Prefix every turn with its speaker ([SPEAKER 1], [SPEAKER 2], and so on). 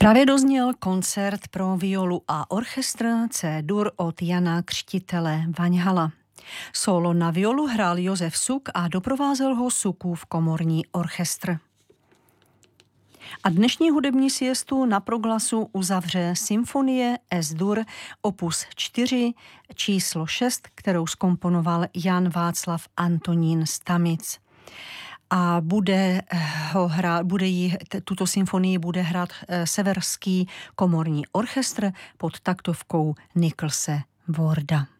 [SPEAKER 1] Právě dozněl koncert pro violu a orchestr C-dur od Jana Křtitele Vaňhala. Solo na violu hrál Josef Suk a doprovázel ho Sukův komorní orchestr. A dnešní hudební siestu na Proglasu uzavře symfonie S-dur opus 4 číslo 6, kterou zkomponoval Jan Václav Antonín Stamic. A tuto symfonii bude hrát Severský komorní orchestr pod taktovkou Nicholse Warda.